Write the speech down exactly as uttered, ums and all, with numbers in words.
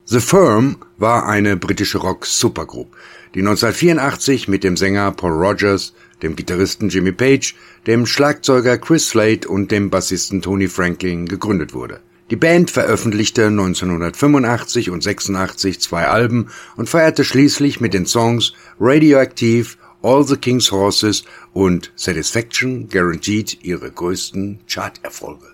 The Firm war eine britische Rock-Supergroup, die neunzehnhundertvierundachtzig mit dem Sänger Paul Rodgers, dem Gitarristen Jimmy Page, dem Schlagzeuger Chris Slade und dem Bassisten Tony Franklin gegründet wurde. Die Band veröffentlichte neunzehnhundertfünfundachtzig und sechsundachtzig zwei Alben und feierte schließlich mit den Songs Radioactive, All the King's Horses und Satisfaction Guaranteed ihre größten Charterfolge.